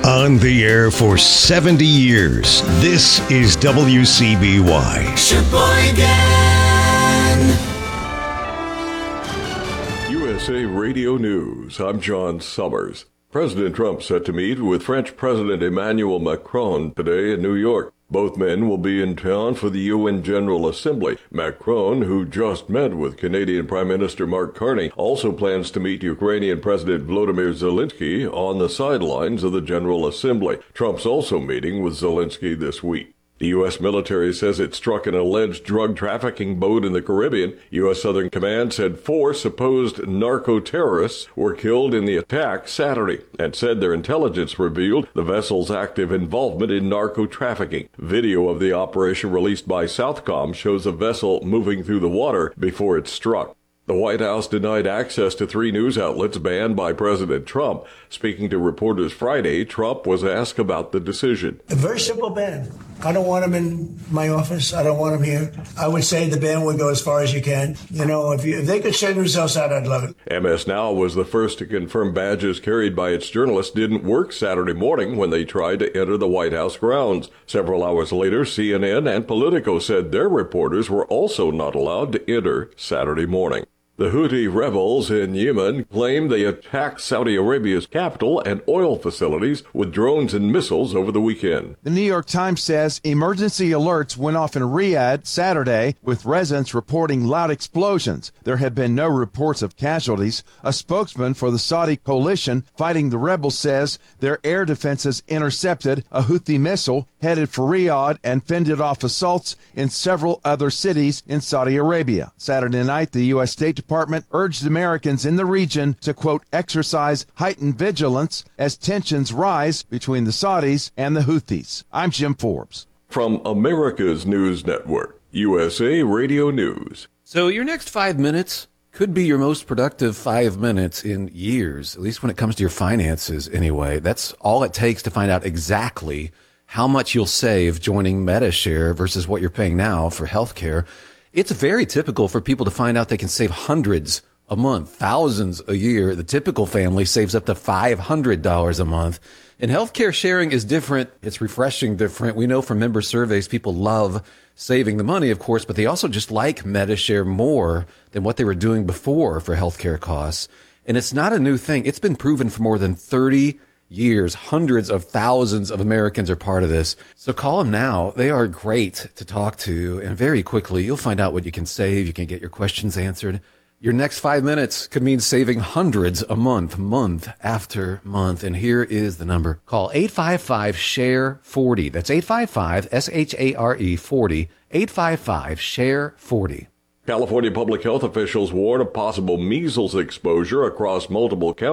On the air for 70 years, this is WCBY. Sheboygan! USA Radio News, I'm John Summers. President Trump set to meet with French President Emmanuel Macron today in New York. Both men will be in town for the UN General Assembly. Macron, who just met with Canadian Prime Minister Mark Carney, also plans to meet Ukrainian President Volodymyr Zelensky on the sidelines of the General Assembly. Trump's also meeting with Zelensky this week. The U.S. military says it struck an alleged drug trafficking boat in the Caribbean. U.S. Southern Command said 4 supposed narco-terrorists were killed in the attack Saturday and said their intelligence revealed the vessel's active involvement in narco-trafficking. Video of the operation released by Southcom shows a vessel moving through the water before it struck. The White House denied access to 3 news outlets banned by President Trump. Speaking to reporters Friday, Trump was asked about the decision. A very simple ban. I don't want him in my office. I don't want him here. I would say the ban would go as far as you can. You know, if they could send themselves out, I'd love it. MS Now was the first to confirm badges carried by its journalists didn't work Saturday morning when they tried to enter the White House grounds. Several hours later, CNN and Politico said their reporters were also not allowed to enter Saturday morning. The Houthi rebels in Yemen claim they attacked Saudi Arabia's capital and oil facilities with drones and missiles over the weekend. The New York Times says emergency alerts went off in Riyadh Saturday, with residents reporting loud explosions. There have been no reports of casualties. A spokesman for the Saudi coalition fighting the rebels says their air defenses intercepted a Houthi missile headed for Riyadh and fended off assaults in several other cities in Saudi Arabia. Saturday night, the U.S. State Department urged Americans in the region to, quote, exercise heightened vigilance as tensions rise between the Saudis and the Houthis. I'm Jim Forbes. From America's News Network, USA Radio News. So your next 5 minutes could be your most productive 5 minutes in years, at least when it comes to your finances anyway. That's all it takes to find out exactly how much you'll save joining Medi-Share versus what you're paying now for healthcare. It's very typical for people to find out they can save hundreds a month, thousands a year. The typical family saves up to $500 a month. And healthcare sharing is different. It's refreshing different. We know from member surveys, people love saving the money, of course, but they also just like Medi-Share more than what they were doing before for healthcare costs. And it's not a new thing. It's been proven for more than 30 years. Hundreds of thousands of Americans are part of this. So call them now. They are great to talk to. And very quickly, you'll find out what you can save. You can get your questions answered. Your next 5 minutes could mean saving hundreds a month, month after month. And here is the number. Call 855-SHARE-40. That's 855-SHARE 40. 855-SHARE 40. California public health officials warn of possible measles exposure across multiple counties.